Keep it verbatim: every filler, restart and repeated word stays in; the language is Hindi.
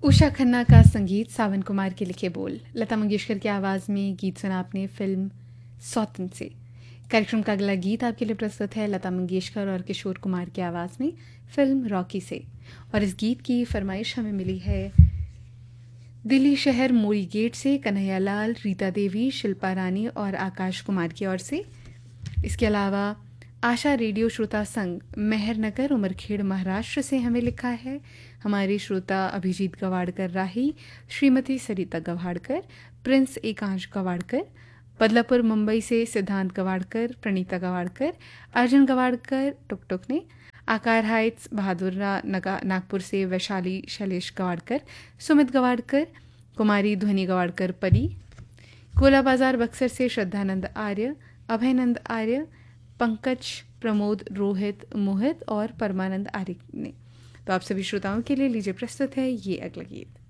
उषा खन्ना का संगीत, सावन कुमार के लिखे बोल, लता मंगेशकर की आवाज़ में गीत सुना आपने फिल्म सौतन से। कार्यक्रम का अगला गीत आपके लिए प्रस्तुत है लता मंगेशकर और किशोर कुमार की आवाज़ में फिल्म रॉकी से। और इस गीत की फरमाइश हमें मिली है दिल्ली शहर मोरी गेट से कन्हैया लाल, रीता देवी, शिल्पा रानी और आकाश कुमार की ओर से। इसके अलावा आशा रेडियो श्रोता संघ मेहरनगर उमरखेड़ महाराष्ट्र से हमें लिखा है हमारे श्रोता अभिजीत गवाड़कर राही, श्रीमती सरिता गवाड़कर, प्रिंस एकांश गवाड़कर। बदलापुर मुंबई से सिद्धांत गवाड़कर, प्रणीता गवाड़कर, अर्जुन गवाड़कर टुकटुक ने। आकार हाइट्स बहादुररा नगा नागपुर से वैशाली शैलेश गवाड़कर, सुमित गवाड़कर, कुमारी ध्वनि गवाड़कर परी। कोला बाजार बक्सर से श्रद्धानंद आर्य, अभयनंद आर्य, पंकज, प्रमोद, रोहित, मोहित और परमानंद आर्य ने। तो आप सभी श्रोताओं के लिए लीजिए प्रस्तुत है ये अगला गीत।